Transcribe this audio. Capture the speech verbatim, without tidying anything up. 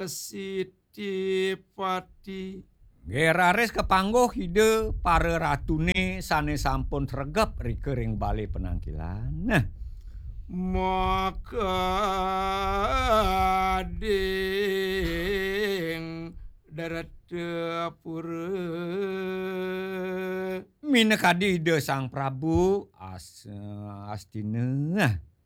Siti Pati. Gerares kepanggoh hide para ratune sane sampun sregep rikering bale penangkilan. Nah, maka ding darat pura minekadi hide Sang Prabu as astina.